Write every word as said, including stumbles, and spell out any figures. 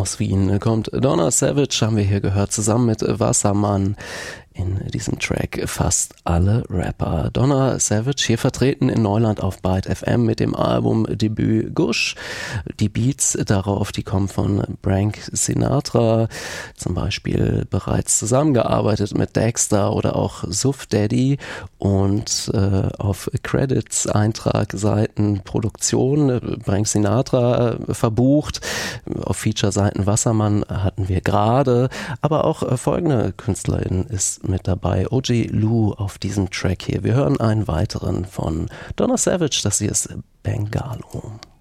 Aus Wien kommt Donna Savage, haben wir hier gehört, zusammen mit Wassermann. In diesem Track fast alle Rapper. Donna Savage hier vertreten in Neuland auf Byte F M mit dem Albumdebüt Gush. Die Beats darauf, die kommen von Frank Sinatra, zum Beispiel bereits zusammengearbeitet mit Dexter oder auch Suff Daddy, und äh, auf Credits, Eintrag, Seiten, Produktion Frank Sinatra äh, verbucht. Auf Feature-Seiten Wassermann hatten wir gerade, aber auch äh, folgende Künstlerin ist mit dabei, O J Lou auf diesem Track hier. Wir hören einen weiteren von Donna Savage, das hier ist Bengalo.